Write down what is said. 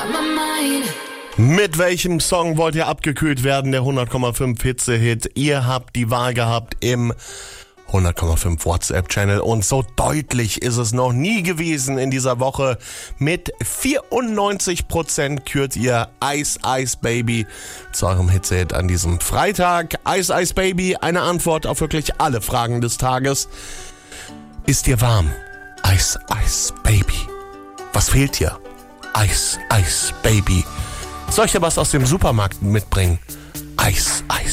Mit welchem Song wollt ihr abgekühlt werden? Der 100,5 Hitze-Hit. Ihr habt die Wahl gehabt im 100,5 WhatsApp-Channel und so deutlich ist es noch nie gewesen in dieser Woche. Mit 94% kürt ihr Ice Ice Baby zu eurem Hitze-Hit an diesem Freitag. Ice Ice Baby, eine Antwort auf wirklich alle Fragen des Tages. Ist dir warm? Ice Ice Baby. Was fehlt dir? Ice Ice Baby. Soll ich dir was aus dem Supermarkt mitbringen? Ice Ice